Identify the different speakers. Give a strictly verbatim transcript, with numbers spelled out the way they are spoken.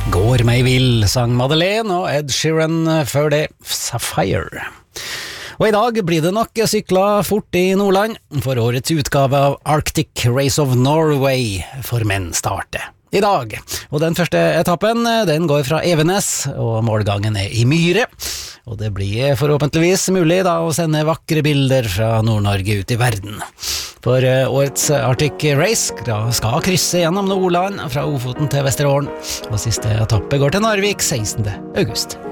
Speaker 1: Går meg vill, sang Madeleine, og Ed Sheeran før det Sapphire. Og i dag blir det nok sykla fort i Nordland, for årets utgave av Arctic Race of Norway for menn starter i dag. Og den første etappen, den går fra Evenes, og målgangen er i Myre. Og det blir forhåpentligvis mulig da å sende vakre bilder fra Nord-Norge ut i verden. For årets Arctic Race skal krysse gjennom Nordland fra Ofoten til Vesterålen, og siste etappe går til Narvik sekstende august.